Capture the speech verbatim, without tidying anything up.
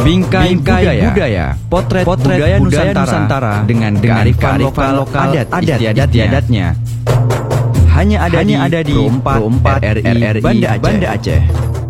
Bingkai, Bingkai budaya, budaya, potret, potret budaya, budaya Nusantara, Nusantara dengan kearifan lokal, lokal adat, adat istiadatnya. Hanya ada Hanya di ada di Pro empat R R I Banda Aceh. Banda Aceh.